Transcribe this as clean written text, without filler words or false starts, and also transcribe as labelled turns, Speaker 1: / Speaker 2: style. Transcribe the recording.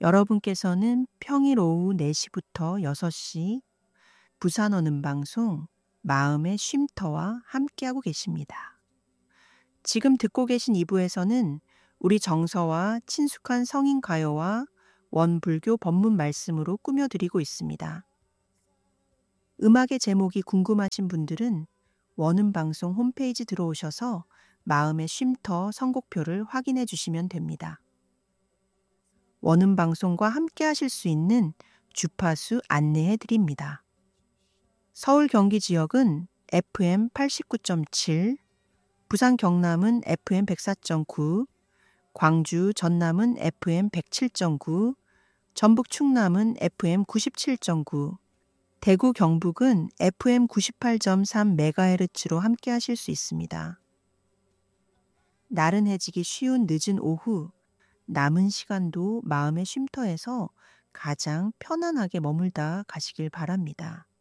Speaker 1: 여러분께서는 평일 오후 4시부터 6시 부산 오는 방송 마음의 쉼터와 함께하고 계십니다. 지금 듣고 계신 2부에서는 우리 정서와 친숙한 성인 가요와 원불교 법문 말씀으로 꾸며드리고 있습니다. 음악의 제목이 궁금하신 분들은 원음 방송 홈페이지 들어오셔서 마음의 쉼터 선곡표를 확인해 주시면 됩니다. 원음 방송과 함께 하실 수 있는 주파수 안내해 드립니다. 서울 경기 지역은 FM 89.7, 부산 경남은 FM 104.9, 광주 전남은 FM 107.9, 전북 충남은 FM 97.9, 대구 경북은 FM 98.3MHz로 함께 하실 수 있습니다. 나른해지기 쉬운 늦은 오후, 남은 시간도 마음의 쉼터에서 가장 편안하게 머물다 가시길 바랍니다.